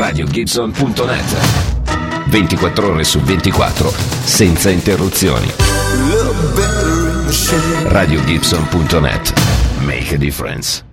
radiogibson.net. 24 ore su 24, senza interruzioni. radiogibson.net. Make a difference.